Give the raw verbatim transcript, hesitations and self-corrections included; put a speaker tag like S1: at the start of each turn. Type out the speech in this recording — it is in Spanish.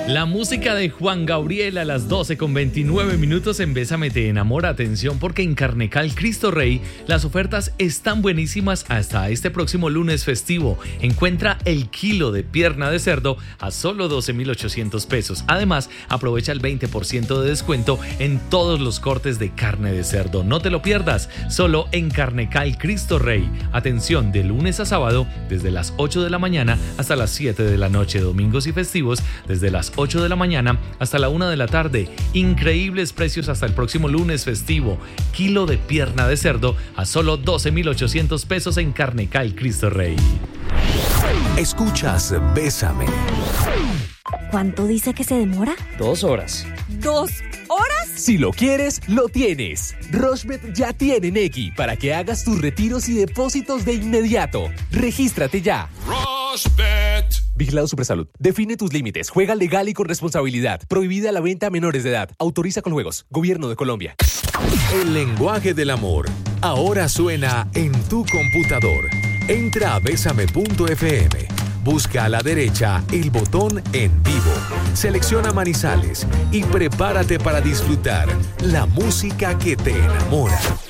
S1: La música de Juan Gabriel a las doce con veintinueve minutos en Bésame te enamora. Atención, porque en Carnecal Cristo Rey las ofertas están buenísimas hasta este próximo lunes festivo. Encuentra el kilo de pierna de cerdo a solo doce mil ochocientos pesos. Además, aprovecha el veinte por ciento de descuento en todos los cortes de carne de cerdo. No te lo pierdas, solo en Carnecal Cristo Rey. Atención, de lunes a sábado desde las ocho de la mañana hasta las siete de la noche. Domingos y festivos desde las ocho de la mañana hasta la una de la tarde. Increíbles precios hasta el próximo lunes festivo. Kilo de pierna de cerdo a solo doce mil ochocientos pesos en Carnecal Cristo Rey.
S2: Escuchas Bésame.
S3: ¿Cuánto dice que se demora?
S4: Dos horas.
S3: ¿Dos horas?
S5: Si lo quieres, lo tienes. Rochebet ya tiene Nequi para que hagas tus retiros y depósitos de inmediato. Regístrate ya.
S6: Rochebet.
S5: Vigilado Supersalud. Define tus límites. Juega legal y con responsabilidad. Prohibida la venta a menores de edad. Autoriza con juegos. Gobierno de Colombia.
S2: El lenguaje del amor ahora suena en tu computador. Entra a bésame punto efe eme. Busca a la derecha el botón En Vivo. Selecciona Manizales y prepárate para disfrutar la música que te enamora.